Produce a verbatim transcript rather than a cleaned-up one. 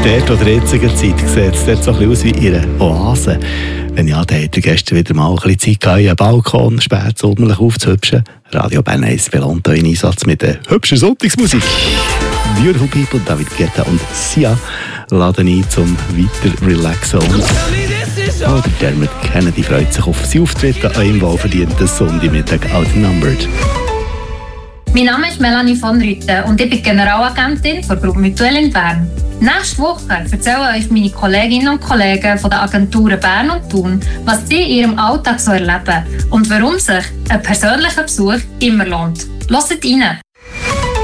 dort oder jetzigen Zeit sieht es dort so ein bisschen aus wie ihre Oase. Wenn ja, dann hat er gestern wieder mal ein bisschen Zeit gehabt, einen Balkon spät sommerlich aufzuhübschen. Radio Bern eins belohnt euch einen Einsatz mit der hübschen Sonntagsmusik. Beautiful People, David Guetta und Sia laden ein zum weiter relaxen. Und oh, der Dermot Kennedy freut sich auf seinen Auftritt an einem wohlverdienten Sonntagmittag Outnumbered. Mein Name ist Melanie von Rüthen und ich bin Generalagentin der Gruppe Mutuelle in Bern. Nächste Woche erzählen euch meine Kolleginnen und Kollegen von den Agenturen Bern und Thun, was sie in ihrem Alltag so erleben und warum sich ein persönlicher Besuch immer lohnt. Hört rein!